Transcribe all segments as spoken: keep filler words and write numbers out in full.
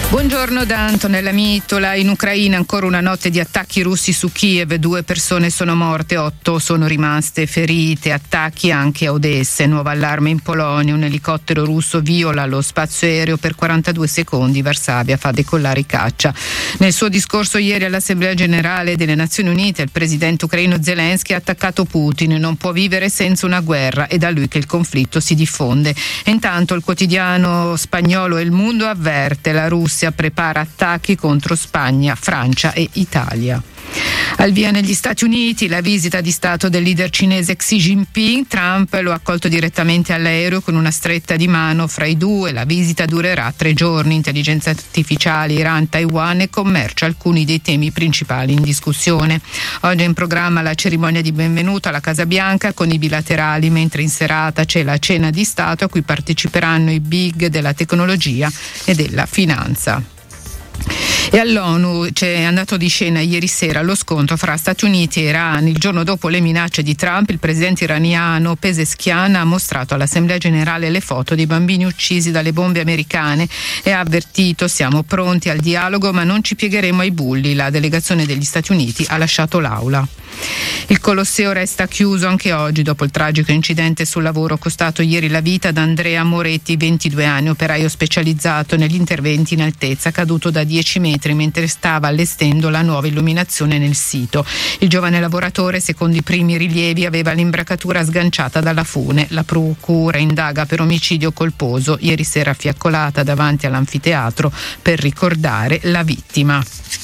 Buongiorno da Antonella Mittola. In Ucraina ancora una notte di attacchi russi su Kiev, due persone sono morte, otto sono rimaste ferite, attacchi anche a Odessa, nuovo allarme in Polonia, un elicottero russo viola lo spazio aereo per quarantadue secondi, Varsavia fa decollare i caccia. Nel suo discorso ieri all'Assemblea Generale delle Nazioni Unite il presidente ucraino Zelensky ha attaccato Putin, non può vivere senza una guerra, è da lui che il conflitto si diffonde. E intanto il quotidiano spagnolo El Mundo avverte: la Russia prepara attacchi contro Spagna, Francia e Italia. Al via negli Stati Uniti la visita di Stato del leader cinese Xi Jinping. Trump lo ha accolto direttamente all'aereo con una stretta di mano fra i due. La visita durerà tre giorni. Intelligenza artificiale, Iran, Taiwan e commercio, alcuni dei temi principali in discussione. Oggi è in programma la cerimonia di benvenuto alla Casa Bianca con i bilaterali, mentre in serata c'è la cena di Stato a cui parteciperanno i big della tecnologia e della finanza. E all'ONU c'è andato di scena ieri sera lo scontro fra Stati Uniti e Iran. Il giorno dopo le minacce di Trump, il presidente iraniano Pezeshkian ha mostrato all'Assemblea Generale le foto dei bambini uccisi dalle bombe americane e ha avvertito: siamo pronti al dialogo ma non ci piegheremo ai bulli. La delegazione degli Stati Uniti ha lasciato l'aula. Il Colosseo resta chiuso anche oggi dopo il tragico incidente sul lavoro costato ieri la vita ad Andrea Moretti, ventidue anni, operaio specializzato negli interventi in altezza, caduto da dieci metri mentre stava allestendo la nuova illuminazione nel sito. Il giovane lavoratore, secondo i primi rilievi, aveva l'imbracatura sganciata dalla fune. La procura indaga per omicidio colposo, ieri sera fiaccolata davanti all'anfiteatro per ricordare la vittima.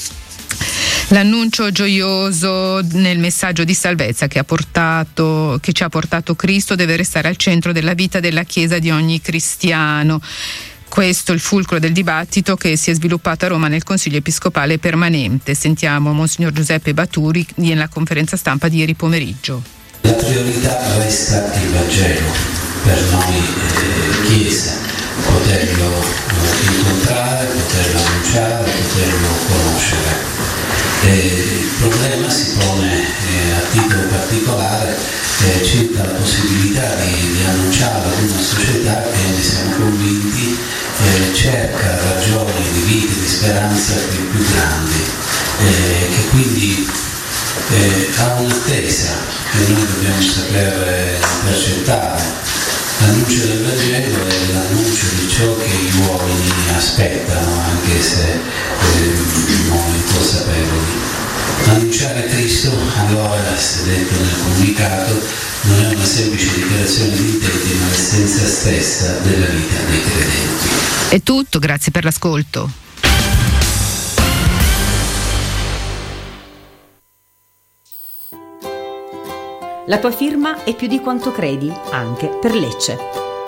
L'annuncio gioioso nel messaggio di salvezza che ha portato, che ci ha portato Cristo deve restare al centro della vita della Chiesa di ogni cristiano. Questo è il fulcro del dibattito che si è sviluppato a Roma nel Consiglio Episcopale Permanente. Sentiamo Monsignor Giuseppe Baturi nella conferenza stampa di ieri pomeriggio. La priorità resta il Vangelo per noi eh, Chiesa, poterlo eh, incontrare, poterlo annunciare, poterlo conoscere. Eh, il problema si pone eh, a titolo particolare eh, circa la possibilità di, di annunciarlo ad una società che, ne siamo convinti, eh, cerca ragioni di vita e di speranza più, più grandi, eh, che quindi eh, ha un'attesa che noi dobbiamo saper intercettare. L'annuncio del Vangelo è l'annuncio di ciò che gli uomini aspettano, anche se eh, non inconsapevoli. Annunciare Cristo, allora, si è detto nel comunicato, non è una semplice dichiarazione di intenti, ma l'essenza stessa della vita dei credenti. È tutto, grazie per l'ascolto. La tua firma è più di quanto credi, anche per Lecce.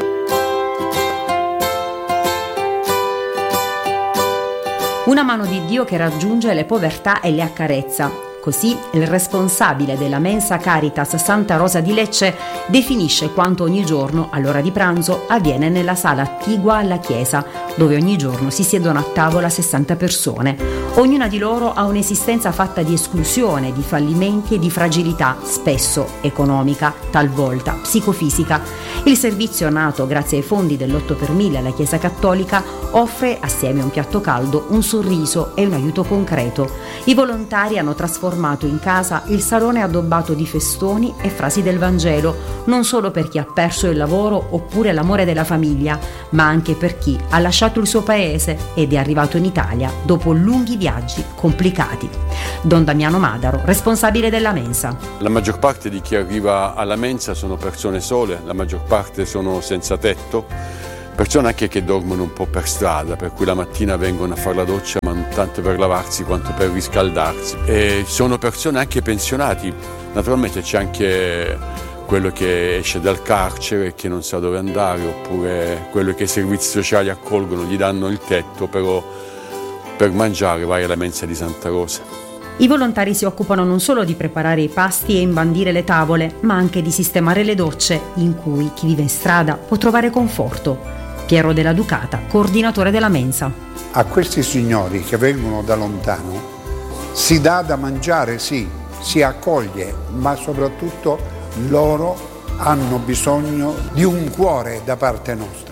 Una mano di Dio che raggiunge le povertà e le accarezza. Così il responsabile della Mensa Caritas Santa Rosa di Lecce definisce quanto ogni giorno all'ora di pranzo avviene nella sala attigua alla chiesa, dove ogni giorno si siedono a tavola sessanta persone. Ognuna di loro ha un'esistenza fatta di esclusione, di fallimenti e di fragilità, spesso economica, talvolta psicofisica. Il servizio, nato grazie ai fondi dell'otto per mille alla Chiesa Cattolica, offre, assieme a un piatto caldo, un sorriso e un aiuto concreto. I volontari hanno trasformato in casa il salone addobbato di festoni e frasi del Vangelo, non solo per chi ha perso il lavoro oppure l'amore della famiglia, ma anche per chi ha lasciato il suo paese ed è arrivato in Italia dopo lunghi viaggi complicati. Don Damiano Madaro, responsabile della mensa. La maggior parte di chi arriva alla mensa sono persone sole, la maggior parte sono senza tetto, persone anche che dormono un po' per strada, per cui la mattina vengono a fare la doccia ma non tanto per lavarsi quanto per riscaldarsi. E sono persone anche pensionati, naturalmente c'è anche quello che esce dal carcere e che non sa dove andare, oppure quello che i servizi sociali accolgono, gli danno il tetto, però per mangiare vai alla mensa di Santa Rosa. I volontari si occupano non solo di preparare i pasti e imbandire le tavole, ma anche di sistemare le docce, in cui chi vive in strada può trovare conforto. Piero della Ducata, coordinatore della mensa. A questi signori che vengono da lontano si dà da mangiare, sì, si accoglie, ma soprattutto loro hanno bisogno di un cuore da parte nostra.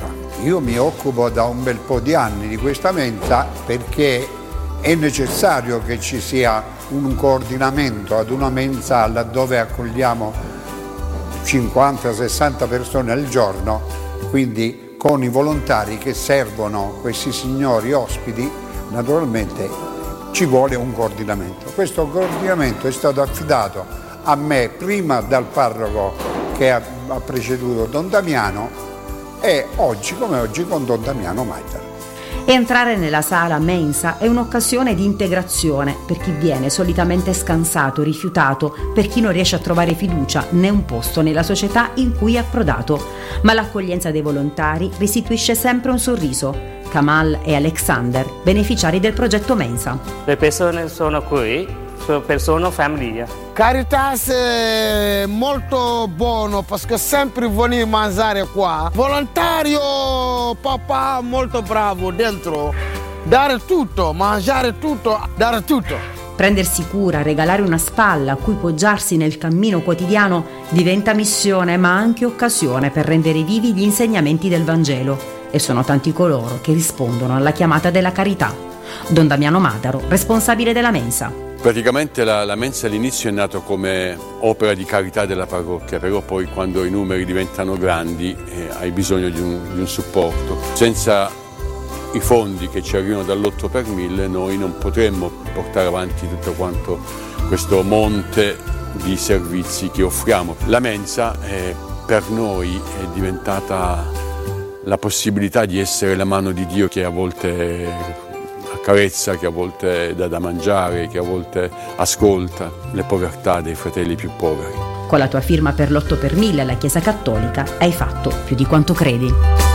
io mi occupo da un bel po' di anni di questa mensa perché è necessario che ci sia un coordinamento ad una mensa laddove accogliamo cinquanta sessanta persone al giorno, quindi con i volontari che servono questi signori ospiti, naturalmente ci vuole un coordinamento. Questo coordinamento è stato affidato a me prima dal parroco che ha, ha preceduto Don Damiano e oggi come oggi con Don Damiano Madaro. Entrare nella sala mensa è un'occasione di integrazione per chi viene solitamente scansato, rifiutato, per chi non riesce a trovare fiducia né un posto nella società in cui è approdato. Ma l'accoglienza dei volontari restituisce sempre un sorriso. Kamal e Alexander, beneficiari del progetto Mensa. Le persone sono qui, sono persone famiglia. Caritas è molto buono perché sempre venire a mangiare qua. Volontario, papà molto bravo dentro. Dare tutto, mangiare tutto, dare tutto. Prendersi cura, regalare una spalla a cui poggiarsi nel cammino quotidiano diventa missione ma anche occasione per rendere vivi gli insegnamenti del Vangelo. E sono tanti coloro che rispondono alla chiamata della carità. Don Damiano Madaro, responsabile della mensa. Praticamente la, la mensa all'inizio è nata come opera di carità della parrocchia, però poi quando i numeri diventano grandi eh, hai bisogno di un, di un supporto. Senza i fondi che ci arrivano dall'otto per mille noi non potremmo portare avanti tutto quanto questo monte di servizi che offriamo. La mensa eh, per noi è diventata la possibilità di essere la mano di Dio che a volte accarezza, che a volte dà da mangiare, che a volte ascolta le povertà dei fratelli più poveri. Con la tua firma per l'otto per mille alla Chiesa Cattolica hai fatto più di quanto credi.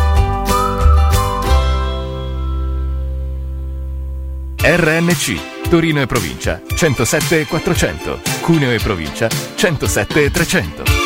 R N C, Torino e provincia, centosette e quattrocento, Cuneo e provincia, centosette e trecento.